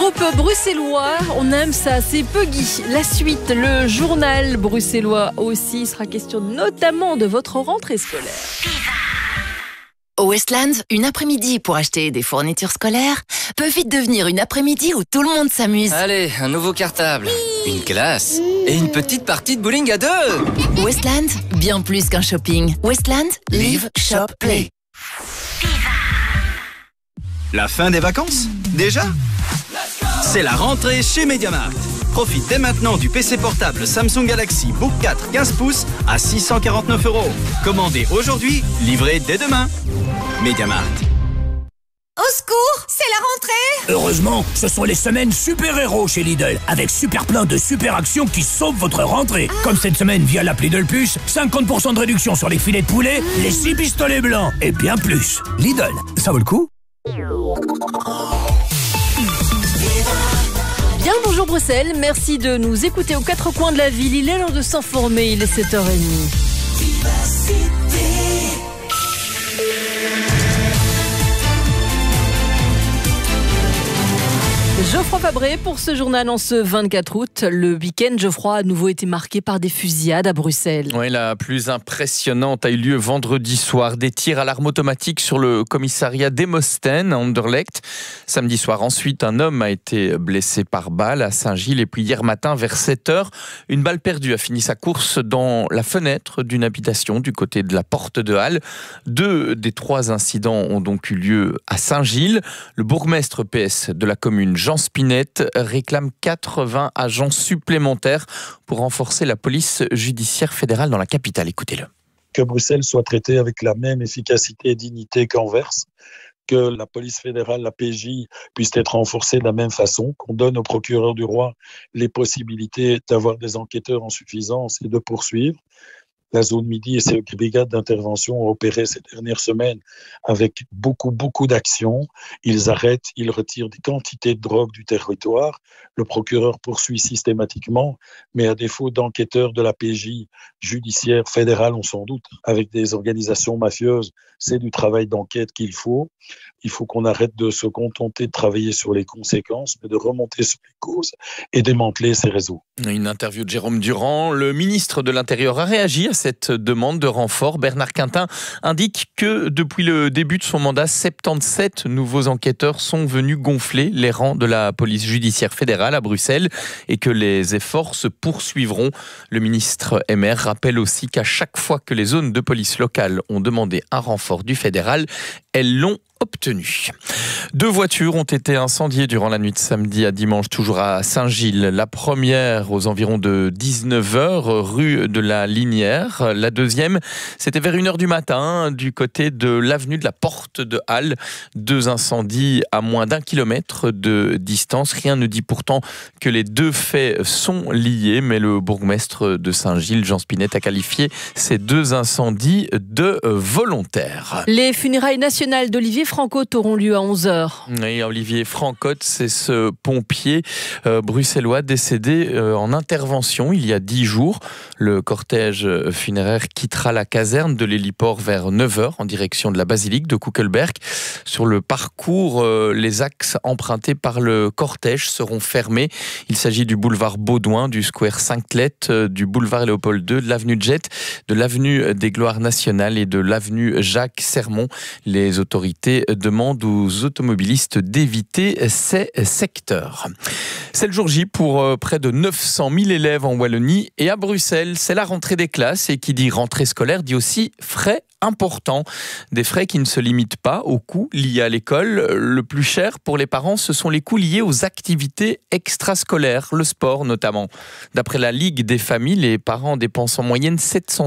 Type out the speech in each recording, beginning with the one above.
L'Europe bruxellois, on aime ça, c'est Puggy. La suite, le journal bruxellois aussi, sera question notamment de votre rentrée scolaire. Au Westland, une après-midi pour acheter des fournitures scolaires peut vite devenir une après-midi où tout le monde s'amuse. Allez, un nouveau cartable, une glace et une petite partie de bowling à deux. Westland, bien plus qu'un shopping. Westland, live, shop, play. La fin des vacances? Déjà? C'est la rentrée chez MediaMarkt. Profite dès maintenant du PC portable Samsung Galaxy Book 4 15 pouces à 649 €. Commandez aujourd'hui, livré dès demain. MediaMarkt. Au secours, c'est la rentrée! Heureusement, ce sont les semaines super-héros chez Lidl, avec super plein de super actions qui sauvent votre rentrée. Comme cette semaine via l'app Lidl Plus, 50% de réduction sur les filets de poulet, les 6 pistolets blancs et bien plus. Lidl, ça vaut le coup? Bien le bonjour Bruxelles, merci de nous écouter aux quatre coins de la ville. Il est l'heure de s'informer, il est 7h30. Geoffroy Fabré pour ce journal en ce 24 août. Le week-end, Geoffroy a à nouveau été marqué par des fusillades à Bruxelles. Oui, la plus impressionnante a eu lieu vendredi soir. Des tirs à l'arme automatique sur le commissariat d'Emosten à Anderlecht. Samedi soir, ensuite, un homme a été blessé par balle à Saint-Gilles. Et puis hier matin, vers 7h, une balle perdue a fini sa course dans la fenêtre d'une habitation du côté de la porte de Halle. 2 des 3 incidents ont donc eu lieu à Saint-Gilles. Le bourgmestre PS de la commune, Jean Spinette, réclame 80 agents supplémentaires pour renforcer la police judiciaire fédérale dans la capitale. Écoutez-le. Que Bruxelles soit traitée avec la même efficacité et dignité qu'Anvers, que la police fédérale, la PJ, puisse être renforcée de la même façon, qu'on donne au procureur du roi les possibilités d'avoir des enquêteurs en suffisance et de poursuivre. La zone midi et ses brigades d'intervention ont opéré ces dernières semaines avec beaucoup d'actions. Ils arrêtent, ils retirent des quantités de drogue du territoire. Le procureur poursuit systématiquement, mais à défaut d'enquêteurs de la PJ judiciaire fédérale, on s'en doute, avec des organisations mafieuses, c'est du travail d'enquête qu'il faut. Il faut qu'on arrête de se contenter de travailler sur les conséquences, mais de remonter sur les causes et démanteler ces réseaux. Une interview de Jérôme Durand. Le ministre de l'Intérieur a réagi à cette demande de renfort. Bernard Quintin indique que depuis le début de son mandat, 77 nouveaux enquêteurs sont venus gonfler les rangs de la police judiciaire fédérale à Bruxelles et que les efforts se poursuivront. Le ministre MR rappelle aussi qu'à chaque fois que les zones de police locales ont demandé un renfort du fédéral, elles l'ont obtenu. 2 voitures ont été incendiées durant la nuit de samedi à dimanche, toujours à Saint-Gilles. La première aux environs de 19h, rue de la Linière. La deuxième, c'était vers 1h du matin, du côté de l'avenue de la Porte de Halle. 2 incendies à moins d'1 kilomètre de distance. Rien ne dit pourtant que les 2 faits sont liés, mais le bourgmestre de Saint-Gilles, Jean Spinette, a qualifié ces 2 incendies de volontaires. Les funérailles nationales d'Olivier Francotte auront lieu à 11h. Oui, Olivier Francotte, c'est ce pompier bruxellois décédé en intervention il y a 10 jours. Le cortège funéraire quittera la caserne de l'héliport vers 9h en direction de la basilique de Kuckelberg. Sur le parcours, les axes empruntés par le cortège seront fermés. Il s'agit du boulevard Baudouin, du square Sainte-Lette, du boulevard Léopold II, de l'avenue Jet, de l'avenue des Gloires nationales et de l'avenue Jacques Sermon. Les autorités demandent aux automobilistes d'éviter ces secteurs. C'est le jour J pour près de 900 000 élèves en Wallonie et à Bruxelles. C'est la rentrée des classes et qui dit rentrée scolaire dit aussi frais importants. Des frais qui ne se limitent pas aux coûts liés à l'école. Le plus cher pour les parents, ce sont les coûts liés aux activités extrascolaires, le sport notamment. D'après la Ligue des familles, les parents dépensent en moyenne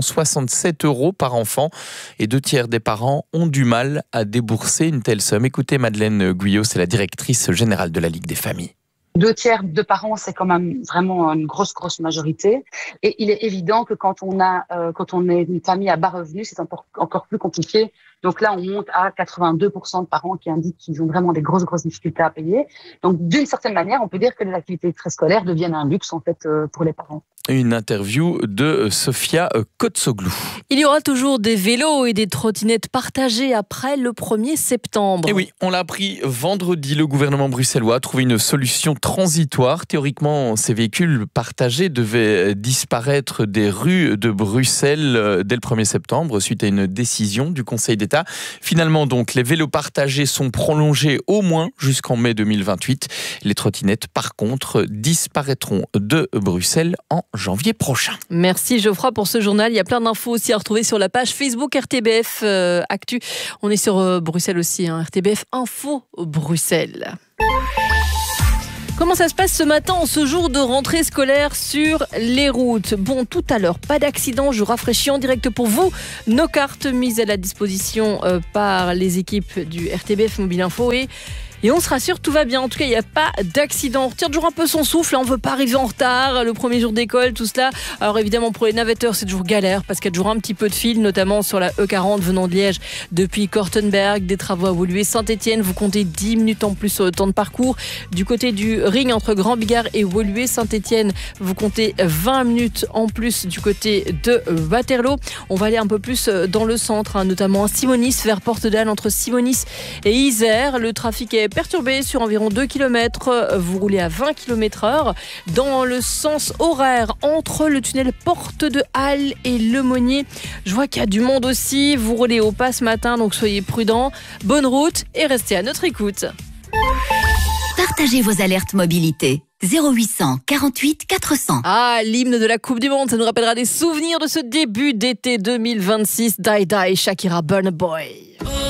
767 € par enfant et 2/3 des parents ont du mal à débourser une telle somme. Écoutez Madeleine Guyot, c'est la directrice générale de la Ligue des familles. 2/3 de parents, c'est quand même vraiment une grosse majorité. Et il est évident que quand on est une famille à bas revenus, c'est encore plus compliqué Donc là, on monte à 82% de parents qui indiquent qu'ils ont vraiment des grosses difficultés à payer. Donc d'une certaine manière, on peut dire que les activités extrascolaires deviennent un luxe en fait pour les parents. Une interview de Sophia Kotsoglou. Il y aura toujours des vélos et des trottinettes partagées après le 1er septembre. Et oui, on l'a appris vendredi, le gouvernement bruxellois a trouvé une solution transitoire. Théoriquement, ces véhicules partagés devaient disparaître des rues de Bruxelles dès le 1er septembre, suite à une décision du Conseil d'État. Finalement, donc, les vélos partagés sont prolongés au moins jusqu'en mai 2028. Les trottinettes, par contre, disparaîtront de Bruxelles en janvier prochain. Merci Geoffroy pour ce journal. Il y a plein d'infos aussi à retrouver sur la page Facebook RTBF Actu. On est sur Bruxelles aussi, RTBF Info Bruxelles. Comment ça se passe ce matin, en ce jour de rentrée scolaire sur les routes? Bon, tout à l'heure, pas d'accident, je rafraîchis en direct pour vous nos cartes mises à la disposition par les équipes du RTBF Mobile Info et on se rassure, tout va bien. En tout cas, il n'y a pas d'accident. On retire toujours un peu son souffle. On ne veut pas arriver en retard. Le premier jour d'école, tout cela. Alors évidemment, pour les navetteurs, c'est toujours galère parce qu'il y a toujours un petit peu de fil, notamment sur la E40 venant de Liège depuis Kortenberg. Des travaux à Woluwe Saint-Etienne. Vous comptez 10 minutes en plus sur le temps de parcours. Du côté du ring entre Grand Bigard et Woluwe Saint-Etienne, vous comptez 20 minutes en plus du côté de Waterloo. On va aller un peu plus dans le centre, notamment à Simonis, vers Porte-Dalle, entre Simonis et Isère. Le trafic est perturbé sur environ 2 km. Vous roulez à 20 km/h dans le sens horaire entre le tunnel Porte de Halle et Le Monnier. Je vois qu'il y a du monde aussi. Vous roulez au pas ce matin, donc soyez prudents. Bonne route et restez à notre écoute. Partagez vos alertes mobilité. 0800 48 400. Ah, l'hymne de la Coupe du Monde, ça nous rappellera des souvenirs de ce début d'été 2026. Die Die, Shakira, Burna Boy.